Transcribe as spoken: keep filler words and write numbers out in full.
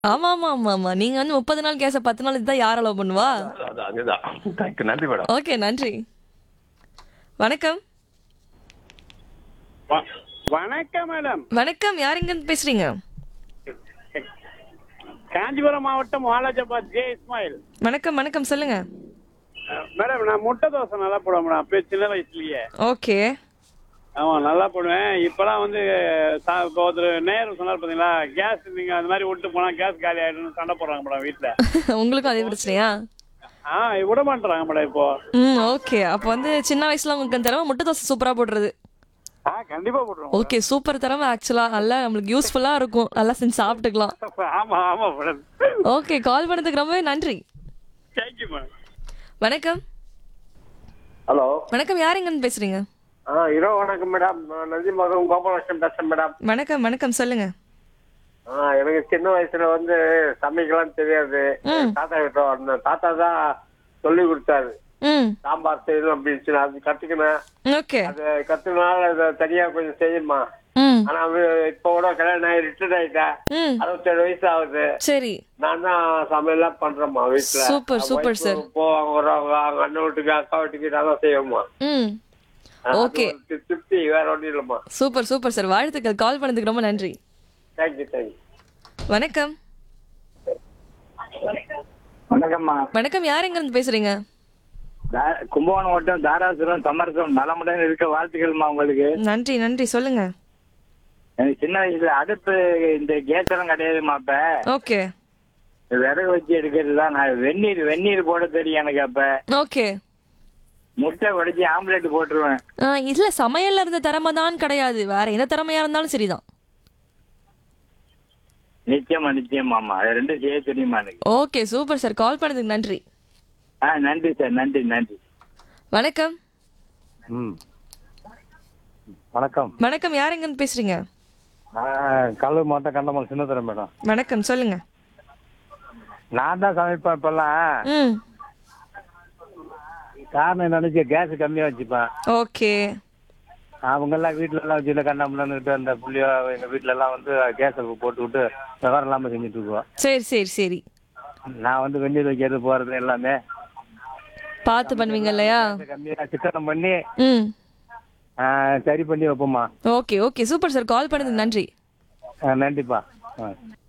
ஆமா ஆமா ஆமா ஆமா நீங்க வந்து முப்பது நாள் கேஸ பத்து நாள் இதுதான் யார் அலோவ் பண்ணுவா? அது அது அதுதான். தேங்க்யூ. நன்றி மேடம். ஓகே நன்றி. வணக்கம். வ- வணக்கம் மேடம். வணக்கம் யார் எங்க இருந்து பேசுறீங்க? காஞ்சிபுரம் மாவட்டம் வாலாஜாபாத் ஜே இஸ்மாயில். வணக்கம் வணக்கம் சொல்லுங்க. அஹ், மேடம் நான் முட்டை தோசை நல்லா போடுவேன் மேடம். அப்பயே சின்ன வயசுலயே. ஓகே. ஆமா நல்லா போடுவேன். இப்பெல்லாம் வந்து சா- இப்போ ஒருத்தர் நேரு சொன்னார் பாத்தீங்களா, கேஸ் நீங்க அந்த மாதிரி விட்டு போனா கேஸ் காலி ஆயிடும்னு சண்டை போடுறாங்க மேடம் வீட்டுல. உங்களுக்கும் அதே பிரச்சனையா? ஆ விட மாட்டாங்க மேடம் இப்போ. ம் ஓகே. அப்போ வந்து சின்ன வயசுல உங்களுக்கு அந்த தடவை முட்டை தோசை சூப்பரா போடுறது. ஆ கண்டிப்பா போடுறோம். ஓகே சூப்பர் தரமா ஆக்சுவலா நல்லா நம்மளுக்கு யூஸ்ஃபுல்லா இருக்கும். நல்லா செஞ்சு சாப்பிட்டுக்கலாம். ஆமா ஆமா மேடம். ஓகே கால் பண்ணதுக்கு ரொம்பவே நன்றி. Thank you madam. வணக்கம். ஹலோ. வணக்கம் யார் எங்க இருந்து பேசுறீங்க? ஆ இரவு வணக்கம் மேடம். நான் நந்தி மகன் கோபாலகிருஷ்ணன் பேசுறேன் மேடம். வணக்கம் வணக்கம் சொல்லுங்க. ஆ எனக்கு சின்ன வயசுல வந்து சமைக்கலாம் தெரியாது. ம். தாத்தா கிட்ட வந்தேன். தாத்தா தான் சொல்லி கொடுத்தாரு. ம் சாம்பார் செய்யணும் அப்படின்னு சொல்லி அது கத்துக்கினேன். ஓகே. அது கத்துனால அதை தனியா கொஞ்சம் செய்யுமா. ம் ஆனா அது இப்ப கூட கல்யாணம் ஆகி ரிட்டர்ட் ஆயிட்டேன். ம் அறுபத்தேழு வயசு ஆகுது. சரி. நான் தான் சமையல்லாம் பண்றேம்மா வீட்டுல. Super, super wife sir. போவாங்க வருவாங்க. அவங்க அண்ணன் வீட்டுக்கு அக்கா வீட்டுக்கு நான் தான் செய்வோம்மா. ம் ஓகே. திருப்தி வேற ஒன்றும் இல்லைம்மா. Super super sir. வாழ்த்துக்கள் கால் பண்ணதுக்கு ரொம்ப நன்றி. Thank you thank you. வணக்கம். வணக்கம்மா. வணக்கம் யார் எங்க இருந்து பேசுறீங்க? தா- கும்பகோணம் வட்டம் தாராசுரம் சமரசம் நலமுடன் இருக்க வாழ்த்துக்கள்மா உங்களுக்கு. நன்றி நன்றி சொல்லுங்க. எனக்கு சின்ன வயசுல அடுப்பு இந்த கேஸ் எல்லாம் கிடையாதுமா. அப்ப ஓகே விறகு வச்சு எடுக்கிறது தான். நான் வெந்நீர் வெந்நீர் போட தெரியும் எனக்கு. அப்ப ஓகே. முட்டை உடைச்சி ஆம்லெட் போட்டுருவேன். ஆ, இல்ல சமையல்ல இருந்த திறமை தான் கிடையாது, வேற எந்த திறமையா இருந்தாலும் சரிதான். நிச்சயமா நிச்சயமாமா. அது ரெண்டும் செய்ய தெரியுமா எனக்கு. ஓகே சூப்பர் சார் கால் பண்ணதுக்கு நன்றி. ஆ நன்றி சார். நன்றி நன்றி. வணக்கம். ம் வணக்கம். வணக்கம் யார் எங்க இருந்து பேசுறீங்க? நான் கல்லூர் மாவட்டம் கண்டமல் சின்னதுரை மேடம். வணக்கம் சொல்லுங்க. நான் தான் சமைப்பேன் இப்பெல்லாம். ம் காரணம் நினைச்சு கேஸ் கம்மியாக வச்சுப்பேன். ஓகே. அவங்கெல்லாம் வீட்டில எல்லாம் வச்சுட்டு கண்டமலன்னுட்டு அந்த புள்ளியோ எங்கள் வீட்டில எல்லாம் வந்து கேஸை போட்டு விட்டு விவரம் இல்லாமல் செஞ்சுட்டு இருக்கோம். சரி சரி சரி. நான் வந்து வெந்நீர் வைக்கிறது போகிறது எல்லாமே பார்த்து பண்ணுவீங்க இல்லையா? கம்மியாக சிக்கனம் பண்ணி ம் ஆ, சரி பண்ணி வைப்போம்மா. Okay okay super sir call பண்ணதுக்கு நன்றி. ஆ, நன்றிப்பா. ஆ